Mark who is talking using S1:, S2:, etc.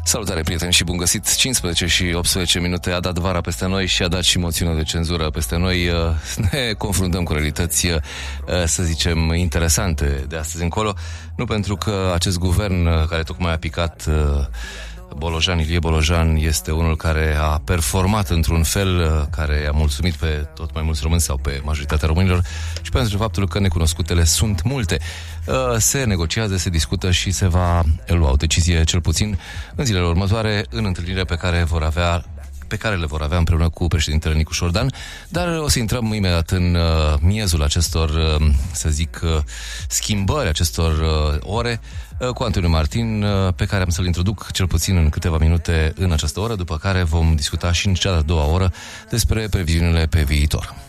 S1: Salutare, prieteni, și bun găsit. 15 și 18 minute a dat vara peste noi și a dat și moțiunea de cenzură peste noi. Ne confruntăm cu realități, să zicem, interesante de astăzi încolo. Nu pentru că acest guvern care tocmai a picat Ilie Bolojan este unul care a performat într-un fel care a mulțumit pe tot mai mulți români sau pe majoritatea românilor, și pentru faptul că necunoscutele sunt multe. Se negociază, se discută și se va lua o decizie, cel puțin în zilele următoare, în întâlnirea pe care le vor avea împreună cu președintele Nicu Șordan. Dar o să intrăm imediat în miezul acestor, să zic, schimbări, acestor ore, cu Antonio Martin, pe care am să-l introduc cel puțin în câteva minute în această oră, după care vom discuta și în cea de-a doua oră despre previziunile pe viitor.